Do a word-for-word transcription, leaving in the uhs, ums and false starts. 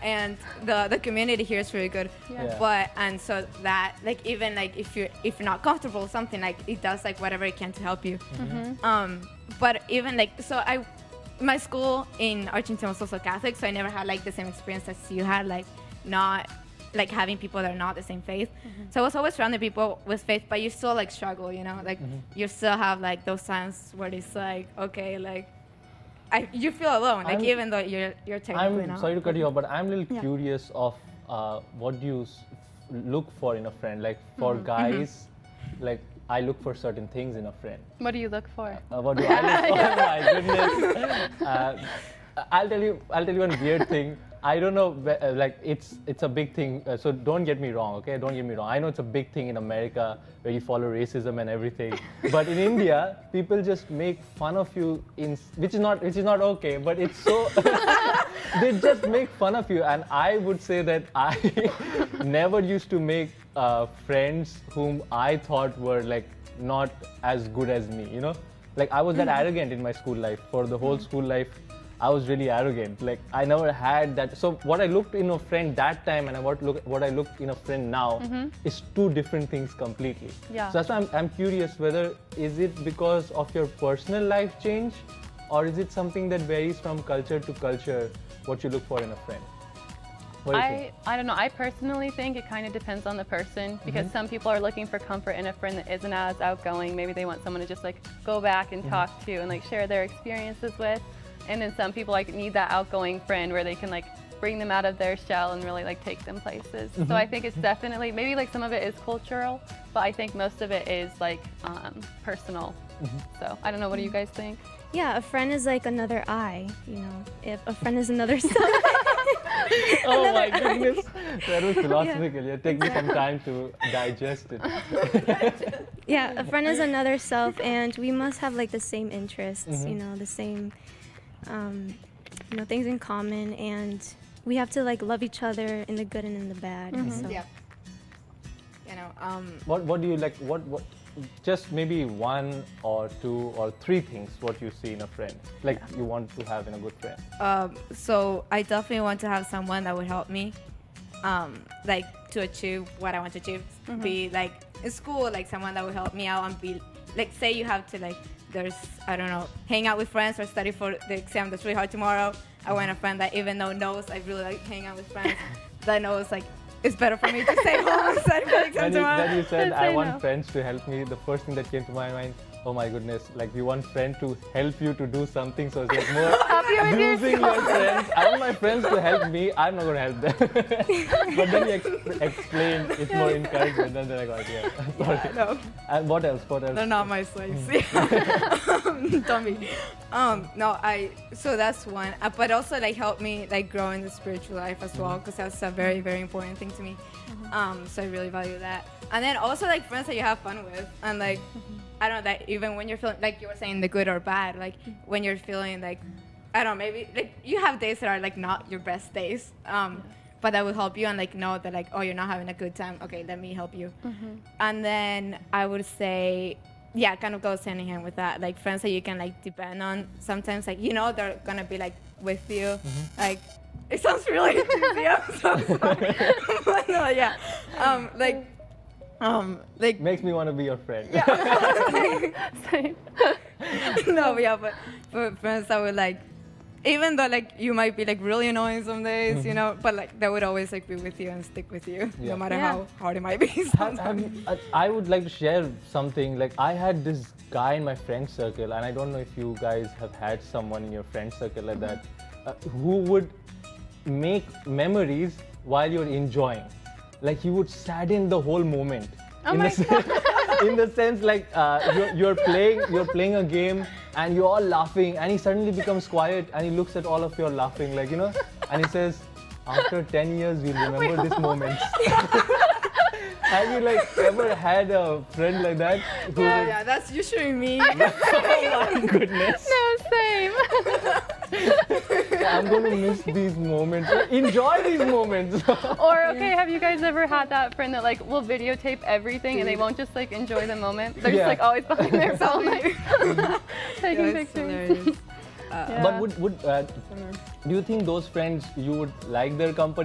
and the the community here is really good. Yeah. Yeah. But and so that like even like if you're if you're not comfortable with something, like it does like whatever it can to help you. Mm-hmm. Um, but even like so I, my school in Argentina was also Catholic, so I never had like the same experience as you had, like not like having people that are not the same faith. Mm-hmm. So I was always surrounded people with faith, but you still like struggle, you know, like you still have like those times where it's like, okay, like I, you feel alone, like I'm- even though you're you're technically I'm not. sorry to cut you off, but I'm a little Yeah. curious of uh, what do you s- look for in a friend? Like for Mm-hmm. guys, like I look for certain things in a friend. What do you look for? Uh, what do I look for? Oh my goodness. Uh, I'll tell you. I'll tell you one weird thing. I don't know. whe- uh, Like it's it's a big thing. Uh, so don't get me wrong, okay? Don't get me wrong. I know it's a big thing in America where you follow racism and everything. But in India, people just make fun of you in s- which is not which is not okay. But it's so they just make fun of you. And I would say that I never used to make uh, friends whom I thought were like not as good as me. You know, like I was that arrogant in my school life. For the whole school life, I was really arrogant. Like I never had that. So what I looked in a friend that time and what look what I look in a friend now is two different things completely. Yeah. So that's why I'm, I'm curious whether is it because of your personal life change, or is it something that varies from culture to culture what you look for in a friend? What do you I, think? I don't know. I personally think it kind of depends on the person, because some people are looking for comfort in a friend that isn't as outgoing. Maybe they want someone to just like go back and talk to and like share their experiences with. And then some people like need that outgoing friend where they can like bring them out of their shell and really like take them places. So I think it's definitely, maybe like some of it is cultural, but I think most of it is like um, personal. So I don't know, what do you guys think? Yeah, a friend is like another eye, you know. If a friend is another self. Oh my goodness, that was philosophical. Yeah, take me some time to digest it. Yeah, a friend is another self, and we must have like the same interests, you know, the same, um, you know, things in common, and we have to like love each other in the good and in the bad. So. Yeah. You know, um, What what do you like? What what? Just maybe one or two or three things what you see in a friend, like you want to have in a good friend. um, so I definitely want to have someone that would help me, um, like to achieve what I want to achieve. Be like in school, like someone that would help me out and be like, say you have to like, there's I don't know, hang out with friends or study for the exam that's really hard tomorrow. I want a friend that even though knows I really like hanging out with friends, that knows like it's better for me to stay home and study for the exam When you, tomorrow. when you said Let's I say want no. friends to help me, the first thing that came to my mind, oh my goodness, like you want friend to help you to do something, so it's like more using your friends. I want my friends to help me, I'm not going to help them. But then you ex- explained it's more encouragement, and then I got it, yeah. Sorry. No. And what else, what else? They're not my slaves. um, dummy. Um, no, I. So that's one. Uh, but also like help me like grow in the spiritual life as well, because that's a very very important thing to me. Um, so I really value that. And then also like friends that you have fun with, and like I don't know that even when you're feeling like you were saying the good or bad, like when you're feeling like I don't know, maybe like you have days that are like not your best days. Um, but that will help you and like know that like, oh, you're not having a good time. Okay, let me help you. And then I would say, yeah, kind of goes hand in hand with that. Like friends that you can like depend on. Sometimes like you know they're gonna be like with you. Like it sounds really cheesy. I'm so sorry. But no, yeah. Um, like, um, like Makes me want to be your friend. Same. no, but yeah, but for friends that would like, even though like you might be like really annoying some days, you know, but like they would always like be with you and stick with you, Yeah. no matter Yeah. how hard it might be. Have- sometimes. have you- I I would like to share something. Like I had this guy in my friend circle, and I don't know if you guys have had someone in your friend circle like that, uh, who would make memories while you're enjoying. Like he would sadden the whole moment. Oh in my the sen- in the sense, like uh, you're, you're playing, you're playing a game, and you're all laughing, and he suddenly becomes quiet, and he looks at all of you all laughing, like you know, and he says, "After ten years, we'll remember this moment." Have you like ever had a friend like that? Who yeah, would- yeah, that's usually me. Oh my goodness! No, same. I'm going to miss these moments. Enjoy these moments. Or okay, have you guys ever had that friend that like will videotape everything and they won't just like enjoy the moment? They're Yeah. just like always behind their phone, like taking Yeah, it's pictures. hilarious. Yeah. But would would uh, do you think those friends you would like their company?